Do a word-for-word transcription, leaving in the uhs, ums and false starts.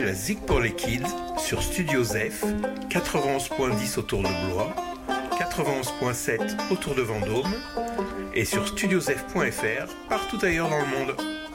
la Zik pour les Kids sur Studio Zef, quatre-vingt-onze point dix autour de Blois, quatre-vingt-onze point sept autour de Vendôme et sur studiozef point f r partout ailleurs dans le monde.